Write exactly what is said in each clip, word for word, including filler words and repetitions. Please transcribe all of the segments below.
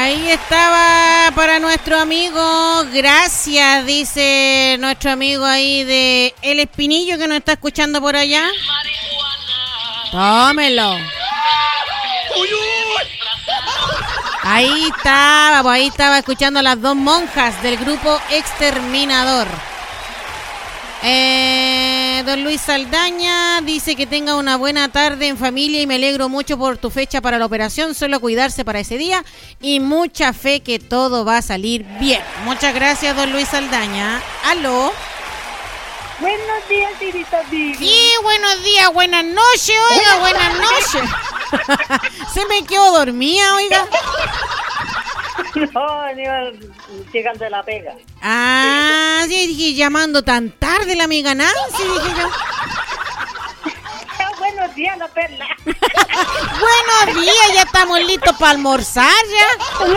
Ahí estaba para nuestro amigo, gracias, dice nuestro amigo ahí de El Espinillo que nos está escuchando por allá. Tómelo. Ahí estaba, pues ahí estaba escuchando a las dos monjas del grupo Exterminador. Eh, don Luis Saldaña dice que tenga una buena tarde en familia y me alegro mucho por tu fecha para la operación, solo cuidarse para ese día y mucha fe que todo va a salir bien. Muchas gracias, don Luis Saldaña. Aló. Buenos días, Tirita Vivi. Sí, buenos días, buenas noches, oiga, buenas noches. Se me quedó dormida, oiga. No, iba llegando de la pega. Ah, sí, dije, llamando tan tarde la amiga Nancy, dije yo. Buenos días, la perla. Buenos días, ya estamos listos para almorzar ya.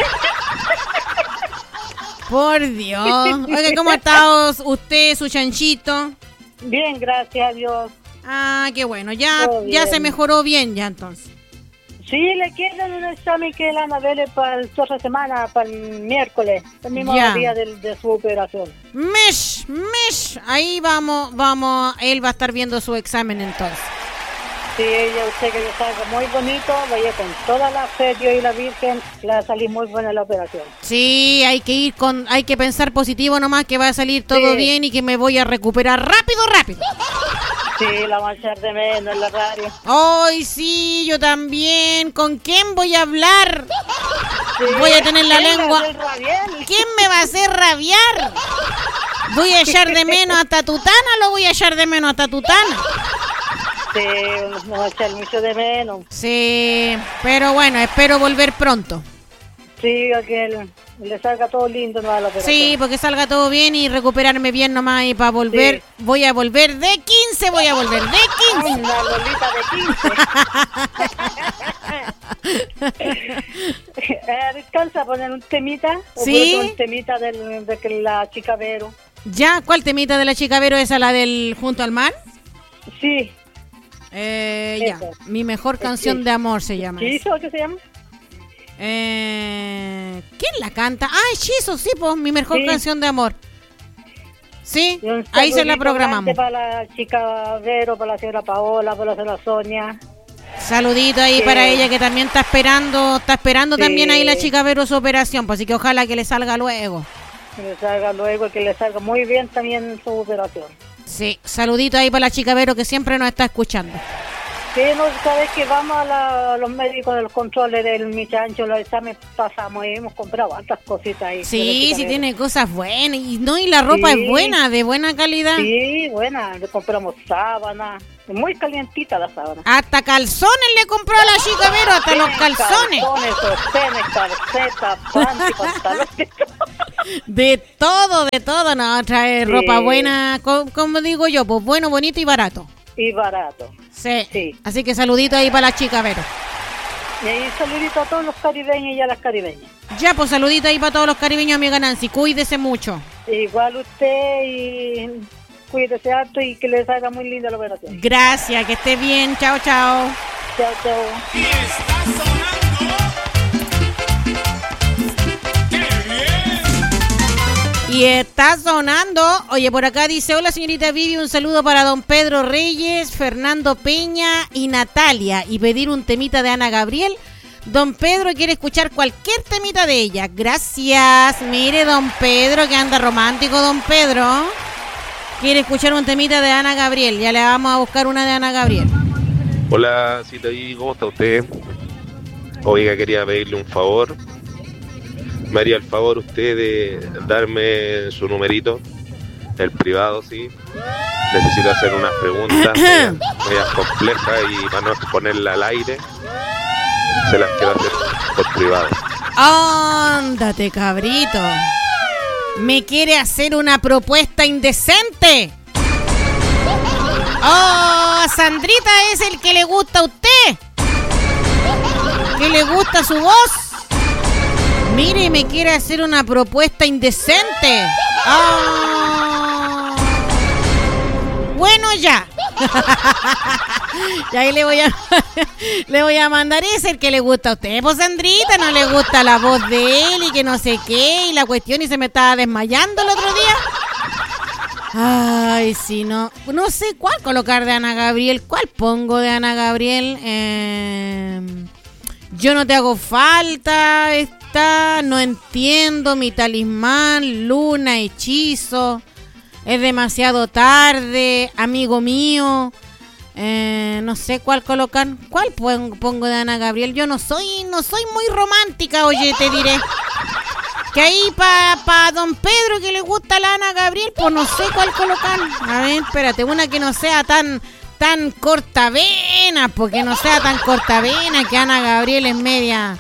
Por Dios. Oiga, ¿cómo está usted, su chanchito? Bien, gracias a Dios. Ah, qué bueno, ya, ya se mejoró bien ya entonces. Sí, le quieren un examen que la Anabel para la otra semana, para el miércoles, el mismo ya. día de, de su operación. Mesh, mesh, ahí vamos, vamos, él va a estar viendo su examen entonces. Sí, ella, usted que le salga muy bonito, vaya con toda la fe, Dios y la Virgen, le va a salir muy buena la operación. Sí, hay que ir con, hay que pensar positivo nomás, que va a salir todo sí. bien y que me voy a recuperar rápido, rápido. Sí, la vamos a echar de menos en la radio. Ay, sí, yo también. ¿Con quién voy a hablar? Sí, voy a tener la lengua. ¿Quién me va a hacer rabiar? ¿Voy a echar de menos hasta Tutana o lo voy a echar de menos hasta Tutana? Sí, nos va a echar mucho de menos. Sí, pero bueno, espero volver pronto. Sí, a que le, le salga todo lindo, no a la operación. Sí, porque salga todo bien y recuperarme bien nomás y para volver, sí. voy a volver de quince, voy a volver de quince. Una Lolita de quince. ¿Alcanza a poner un temita? Sí. Un temita del, de la Chica Vero. ¿Ya? ¿Cuál temita de la Chica Vero? ¿Esa la del Junto al Mar? Sí. Eh, ya, mi mejor canción sí. de amor se llama. ¿Qué hizo? ¿Qué se llama? Eh, ¿Quién la canta? Ah, Hechizo, sí, pues, mi mejor sí. canción de amor. Sí, ahí se la programamos. Para la Chica Vero, para la señora Paola, para la señora Sonia. Saludito ahí sí. para ella que también está esperando, está esperando sí. también ahí la Chica Vero su operación, pues así que ojalá que le salga luego. Que le salga luego, que le salga muy bien también su operación. Sí, saludito ahí para la Chica Vero que siempre nos está escuchando. Sí, no sabes que vamos a, la, a los médicos de los controles del Michancho, los exámenes pasamos y hemos comprado hartas cositas ahí. Sí, sí tiene cosas buenas y no y la ropa sí. es buena, de buena calidad. Sí, buena, le compramos sábanas, muy calientita la sábana. Hasta calzones le compró a la Chica Vero, hasta sí, los calzones. Calzones, sostenes, calcetas, panty, pantalones. De todo, de todo, no, trae sí. ropa buena, como, como digo yo, pues bueno, bonito y barato. Y barato. Sí. sí. Así que saludito ahí para la Chica Vero. Y ahí saludito a todos los caribeños y a las caribeñas. Ya, pues saludito ahí para todos los caribeños, amiga Nancy. Cuídese mucho. Igual usted y cuídese harto y que les haga muy linda la operación. Gracias, que esté bien. Chao, chao. Chao, chao. Y está sonando. ¡Qué bien! Y está sonando. Oye, por acá dice, hola señorita Vivi, un saludo para don Pedro Reyes, Fernando Peña y Natalia. Y pedir un temita de Ana Gabriel. Don Pedro quiere escuchar cualquier temita de ella. Gracias. Mire, don Pedro, que anda romántico, don Pedro. Quiere escuchar un temita de Ana Gabriel. Ya le vamos a buscar una de Ana Gabriel. Hola, Cita, ¿cómo está usted? Oiga, quería pedirle un favor. Me haría el favor usted de darme su numerito, el privado, sí. Necesito hacer unas preguntas medias, medias complejas y para no exponerla al aire, se las quiero hacer por privado. ¡Ándate, cabrito! ¿Me quiere hacer una propuesta indecente? ¡Oh, Sandrita es el que le gusta a usted! ¿Que le gusta su voz? Mire, me quiere hacer una propuesta indecente. Oh. Bueno, ya. Y ahí le voy a le voy a mandar ese, el que le gusta a usted, pues Sandrita, no le gusta la voz de él y que no sé qué, y la cuestión y se me estaba desmayando el otro día. Ay, sí, no, no sé cuál colocar de Ana Gabriel, cuál pongo de Ana Gabriel. Eh, yo no te hago falta, está, no entiendo, mi talismán, luna, hechizo, es demasiado tarde, amigo mío. Eh, no sé cuál colocar. ¿Cuál pongo de Ana Gabriel? Yo no soy, no soy muy romántica, oye, te diré. Que ahí para pa don Pedro que le gusta la Ana Gabriel, pues no sé cuál colocar. A ver, espérate, una que no sea tan, tan cortavena, porque no sea tan cortavena, que Ana Gabriel es media.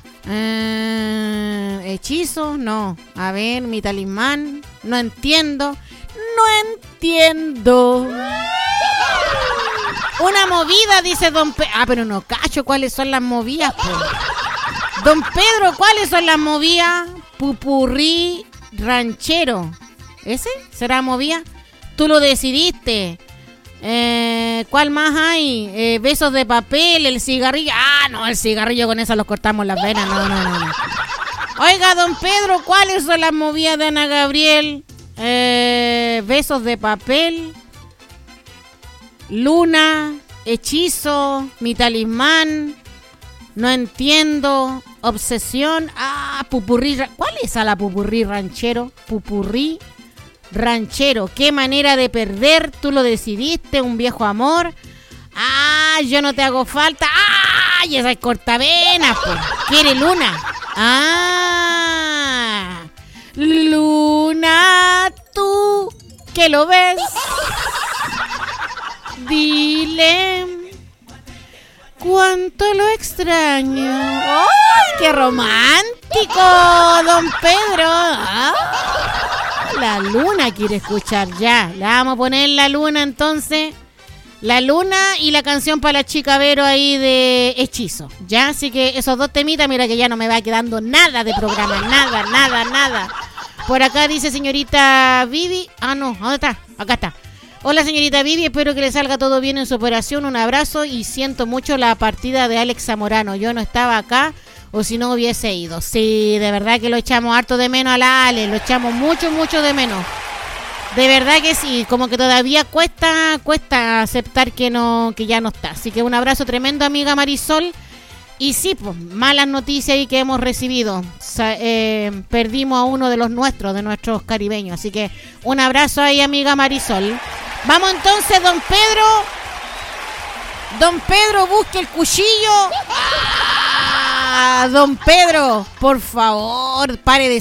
Eh, hechizo, no. A ver, mi talismán, no entiendo. No entiendo. Una movida, dice don Pedro. Ah, pero no cacho cuáles son las movidas, pues. Don Pedro, ¿cuáles son las movidas? Pupurrí ranchero. ¿Ese será movida? Tú lo decidiste. Eh, ¿Cuál más hay? Eh, besos de papel, el cigarrillo. Ah, no, el cigarrillo con eso los cortamos las venas. No, no, no, no. Oiga, don Pedro, ¿cuáles son las movidas de Ana Gabriel? Eh, besos de papel, luna, hechizo, mi talismán, no entiendo, obsesión, ah, pupurrí, ¿cuál es a la pupurrí ranchero? Pupurrí ranchero, qué manera de perder, tú lo decidiste, un viejo amor, ah, yo no te hago falta, ah, y esa es cortavena, pues, quiere luna, ah, luna, tú, que lo ves, dile cuánto lo extraño. ¡Ay, qué romántico, don Pedro! ¡Ah! La luna quiere escuchar ya. Le vamos a poner la luna entonces. La luna y la canción para la chica Vero ahí de hechizo. Ya, así que esos dos temitas, mira que ya no me va quedando nada de programa. Nada, nada, nada. Por acá dice señorita Vivi. Ah, no, ¿dónde está? Acá está. Hola señorita Vivi, espero que le salga todo bien en su operación, un abrazo y siento mucho la partida de Alex Zamorano, yo no estaba acá o si no hubiese ido. Sí, de verdad que lo echamos harto de menos a la Ale, lo echamos mucho, mucho de menos. De verdad que sí, como que todavía cuesta, cuesta aceptar que no, que ya no está. Así que un abrazo tremendo, amiga Marisol. Y sí, pues, malas noticias ahí que hemos recibido. O sea, eh, perdimos a uno de los nuestros, de nuestros caribeños. Así que un abrazo ahí, amiga Marisol. Vamos entonces, don Pedro. Don Pedro, busque el cuchillo. Ah, don Pedro, por favor, pare de